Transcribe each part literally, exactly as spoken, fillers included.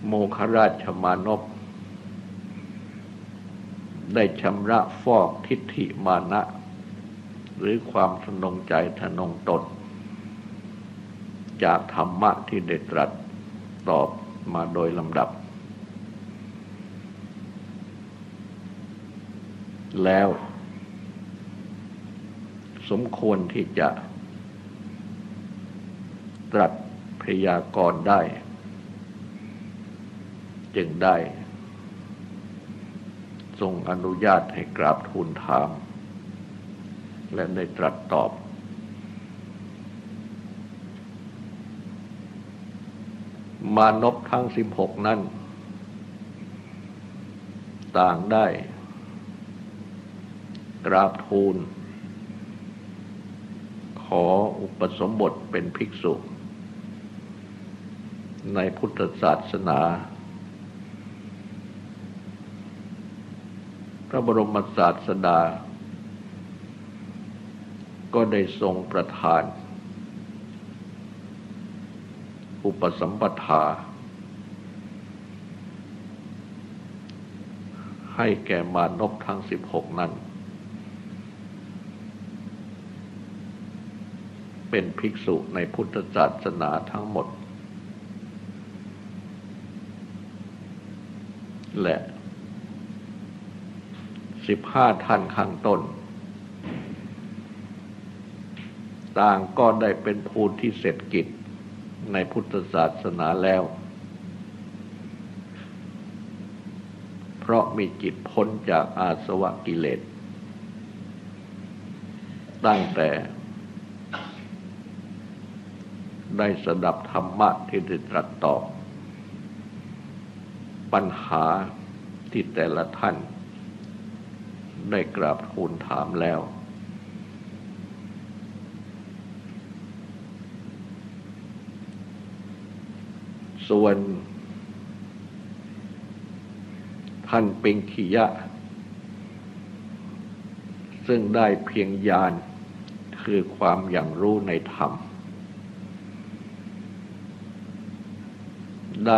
โมคราชมานพได้ชำระฟอกทิฏฐิมานะหรือความทะนงใจทะนงตนจากธรรมะที่ได้ตรัสตอบมาโดยลำดับแล้วสมควรที่จะตรัสพยากรณ์ได้จึงได้ทรงอนุญาตให้กราบทูลถามและได้ตรัสตอบมานพทั้งสิบหกนั้นต่างได้กราบทูลขออุปสมบทเป็นภิกษุในพุทธศาสนาพระบรมศาสดาก็ได้ทรงประทานอุปสัมปทาให้แก่มานพทั้งสิบหกนั้นเป็นภิกษุในพุทธศาสนาทั้งหมดและสิบห้าท่านข้างต้นต่างก็ได้เป็นผู้ที่เสร็จกิจในพุทธศาสนาแล้วเพราะมีจิตพ้นจากอาสวะกิเลสตั้งแต่ได้สดับธรรมะที่ได้ตรัสตอบปัญหาที่แต่ละท่านได้กราบทูลถามแล้วส่วนท่านปิงคียะซึ่งได้เพียงญาณคือความอย่างรู้ในธรรมได้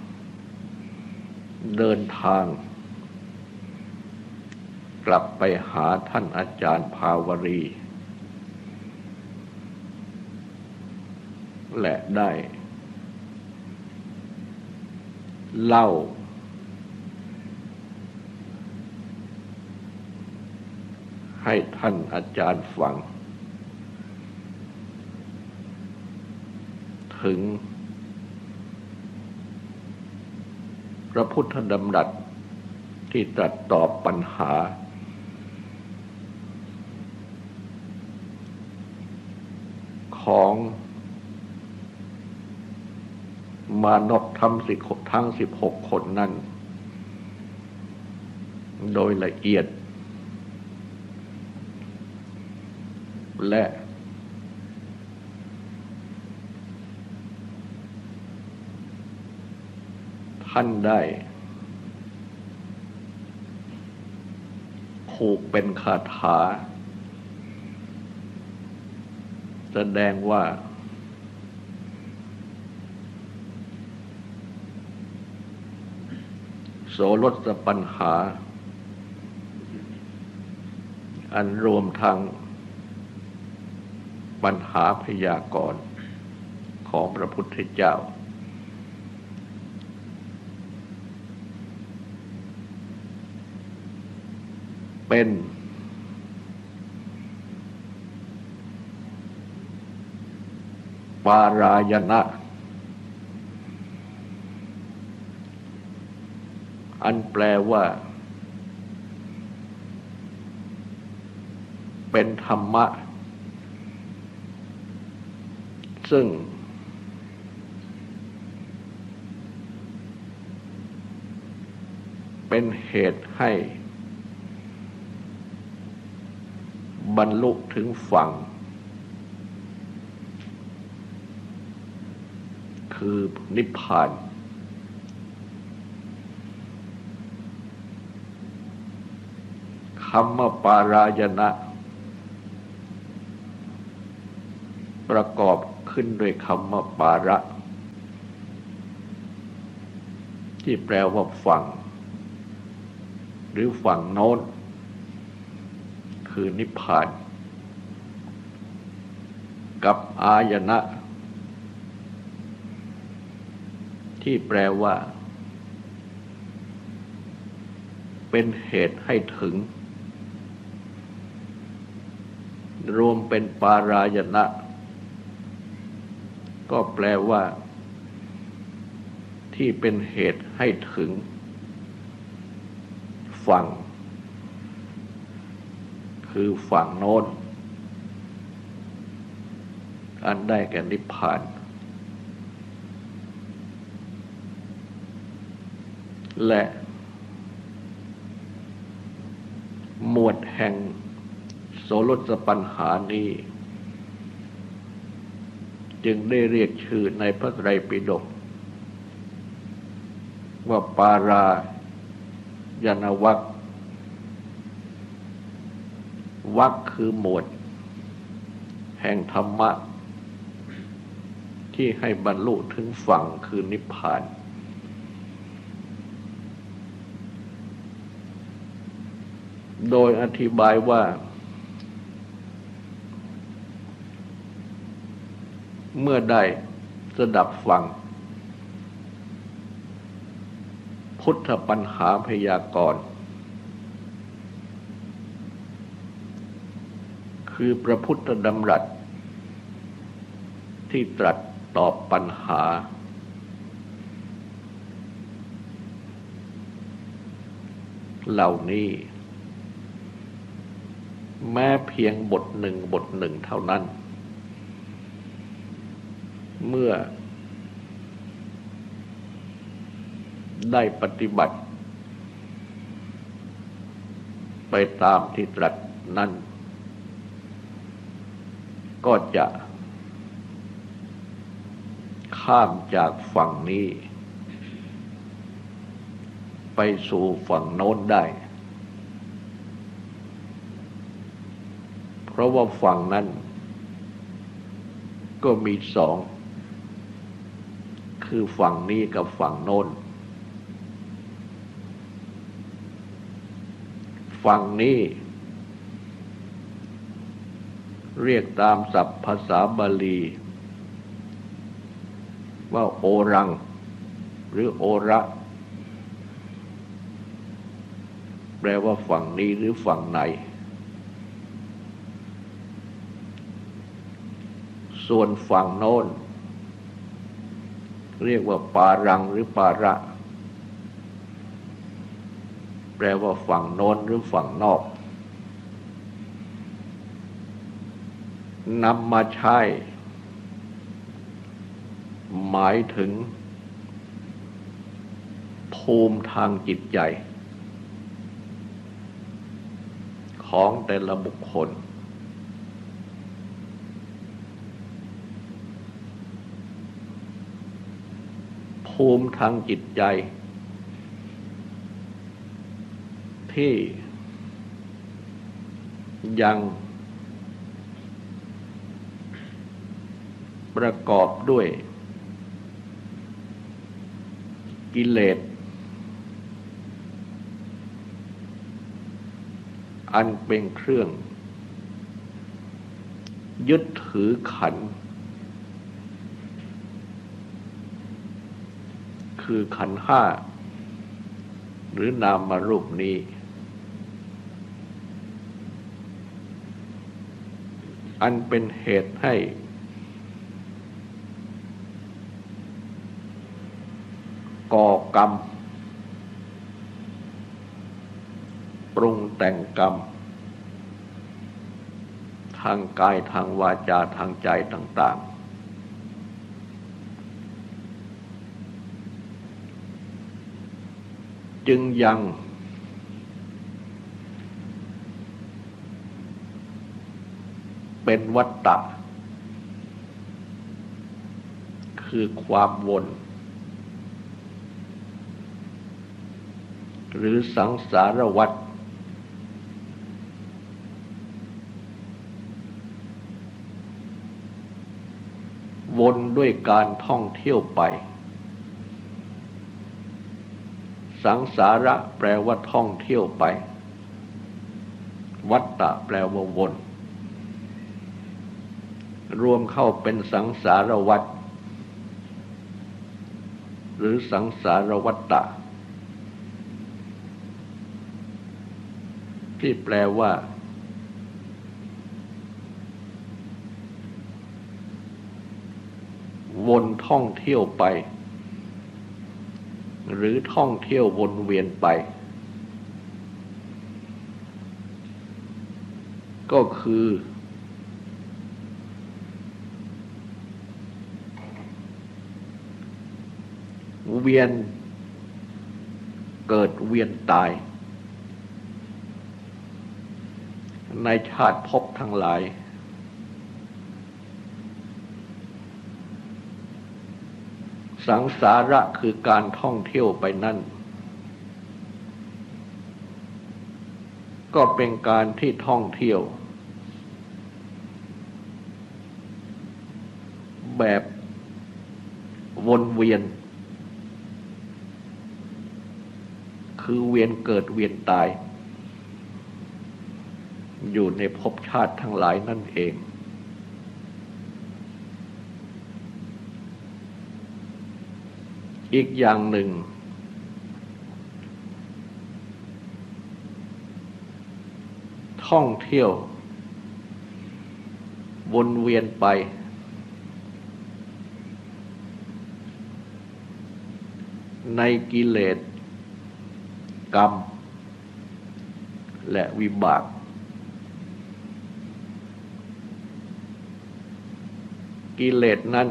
เดินทางกลับไปหาท่านอาจารย์ภาวรีและได้เล่าให้ท่านอาจารย์ฟังถึงพระพุทธดำรัสที่ตรัสตอบปัญหาของมานพทั้งสิบทั้งสิบหกคนนั้นโดยละเอียดและท่านได้ผูกเป็นคาถาแสดงว่าโสรสปัญหาอันรวมทั้งปัญหาพยากรณ์ของพระพุทธเจ้าเป็นปารายณะอันแปลว่าเป็นธรรมะซึ่งเป็นเหตุให้บรรลุถึงฝั่งคือนิพพานคำว่าปารายณะประกอบขึ้นด้วยคำว่าปาระที่แปลว่าฝั่งหรือฝั่งโน้นคือนิพพานกับอายนะที่แปลว่าเป็นเหตุให้ถึงรวมเป็นปารายณะก็แปลว่าที่เป็นเหตุให้ถึงฝั่งคือฝั่งโน้นอันได้แก่นิพพานและหมวดแห่งโสรสปัญหานี้จึงได้เรียกชื่อในพระไตรปิฎกว่าปารายณวรรควรรคคือหมวดแห่งธรรมะที่ให้บรรลุถึงฝั่งคือนิพพานโดยอธิบายว่าเมื่อได้สดับฟังพุทธปัญหาพยากรณ์คือพระพุทธดำรัสที่ตรัสตอบปัญหาเหล่านี้แม้เพียงบทหนึ่งบทหนึ่งเท่านั้นเมื่อได้ปฏิบัติไปตามที่ตรัสนั้นก็จะข้ามจากฝั่งนี้ไปสู่ฝั่งโน้นได้เพราะว่าฝั่งนั้นก็มีสองคือฝั่งนี้กับฝั่งโน้นฝั่งนี้เรียกตามศัพท์ภาษาบาลีว่าโอรังหรือโอระแปลว่าฝั่งนี้หรือฝั่งไหนส่วนฝั่งโน้นเรียกว่าปารังหรือปาระแปลว่าฝั่งโน้นหรือฝั่งนอกนำมาใช้หมายถึงภูมิทางจิตใจของแต่ละบุคคลภูมิทางจิตใจที่ยังประกอบด้วยกิเลสอันเป็นเครื่องยึดถือขันธ์คือขันธ์ห้าหรือนามรูปนี้อันเป็นเหตุให้ก่อกรรมปรุงแต่งกรรมทางกายทางวาจาทางใจต่างๆจึงยังเป็นวัฏฏะคือความวนหรือสังสารวัฏวนด้วยการท่องเที่ยวไปสังสาระแปลว่าท่องเที่ยวไปวัฏฏะแปลว่าวนรวมเข้าเป็นสังสารวัฏหรือสังสารวัฏฏะที่แปลว่าวนท่องเที่ยวไปหรือท่องเที่ยววนเวียนไปก็คือเวียนเกิดเวียนตายในชาติภพทั้งหลายสังสาระคือการท่องเที่ยวไปนั่นก็เป็นการที่ท่องเที่ยวแบบวนเวียนคือเวียนเกิดเวียนตายอยู่ในภพชาติทั้งหลายนั่นเองอีกอย่างหนึ่งท่องเที่ยววนเวียนไปในกิเลสกรรมและวิบากกิเลสนั้น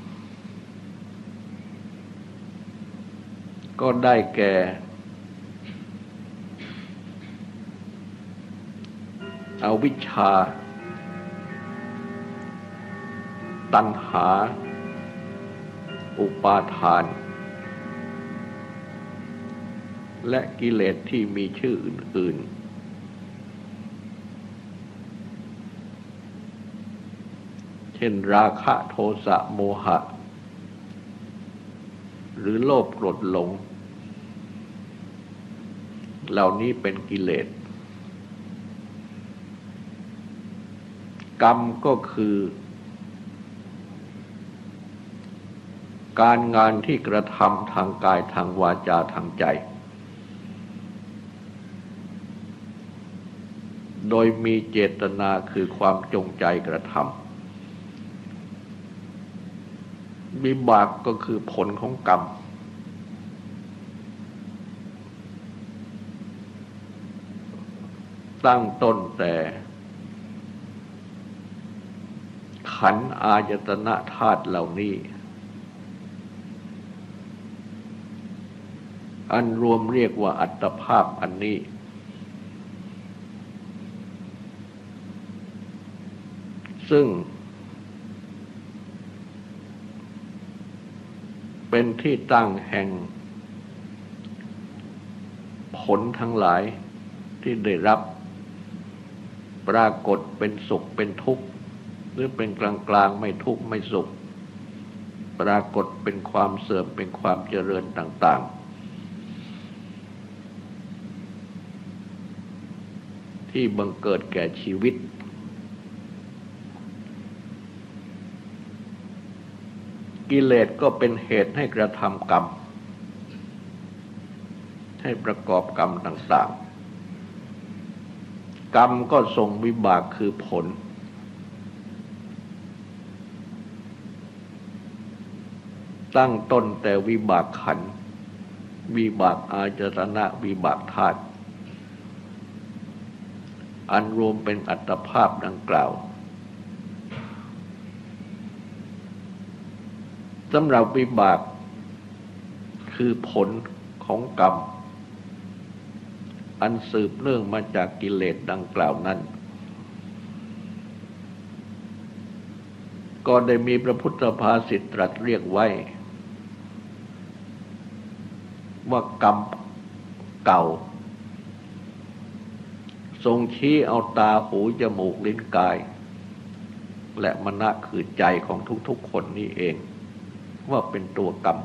ก็ได้แก่อวิชชาตัณหาอุปาทานและกิเลสที่มีชื่ออื่นๆเช่นราคะโทสะโมหะหรือโลภโกรธหลงเหล่านี้เป็นกิเลสกรรมก็คือการงานที่กระทำทางกายทางวาจาทางใจโดยมีเจตนาคือความจงใจกระทำวิบากก็คือผลของกรรมตั้งต้นแต่ขันธ์อายตนะธาตุเหล่านี้อันรวมเรียกว่าอัตภาพอันนี้ซึ่งเป็นที่ตั้งแห่งผลทั้งหลายที่ได้รับปรากฏเป็นสุขเป็นทุกข์หรือเป็นกลางกลางไม่ทุกข์ไม่สุขปรากฏเป็นความเสื่อมเป็นความเจริญต่างๆที่บังเกิดแก่ชีวิตกิเลสก็เป็นเหตุให้กระทำกรรมให้ประกอบกรรมต่างๆกรรมก็ส่งวิบากคือผลตั้งต้นแต่วิบากขันธ์วิบากอายตนะวิบากธาตุอันรวมเป็นอัตภาพดังกล่าวสำหรับวิบากคือผลของกรรมอันสืบเนื่องมาจากกิเลสดังกล่าวนั้นก็ได้มีพระพุทธภาษิตตรัสเรียกไว้ว่ากรรมเก่าทรงชี้เอาตาหูจมูกลิ้นกายและมนะคือใจของทุกๆคนนี้เองว่าเป็นตัวกรรม